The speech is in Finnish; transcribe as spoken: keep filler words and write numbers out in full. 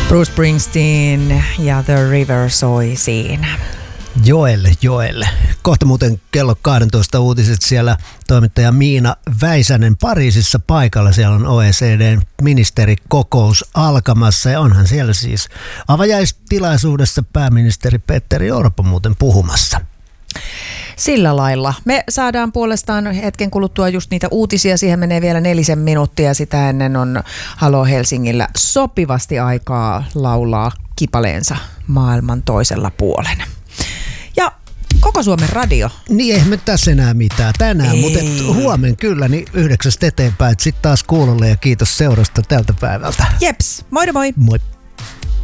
Bruce Springsteen ja The River soi siinä. Joelle, Joelle. Kohta muuten kello kaksitoista uutiset, siellä toimittaja Miina Väisänen Pariisissa paikalla. Siellä on O E C D:n ministerikokous alkamassa ja onhan siellä siis avajaistilaisuudessa pääministeri Petteri Orpo muuten puhumassa. Sillä lailla. Me saadaan puolestaan hetken kuluttua just niitä uutisia. Siihen menee vielä nelisen minuuttia. Sitä ennen on Halo Helsingillä sopivasti aikaa laulaa kipaleensa maailman toisella puolen. Ja koko Suomen radio. Niin eihän me tässä enää mitään tänään, ei. Mutta huomen kyllä, niin yhdeksästä eteenpäin. Sitten taas kuulolle ja kiitos seurasta tältä päivältä. Jeps, moi moi. Moi.